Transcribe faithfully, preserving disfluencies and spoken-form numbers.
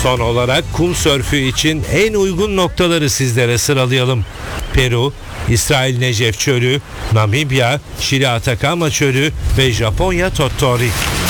Son olarak kum sörfü için en uygun noktaları sizlere sıralayalım. Peru, İsrail Necef Çölü, Namibya, Şili Atakama Çölü ve Japonya Tottori.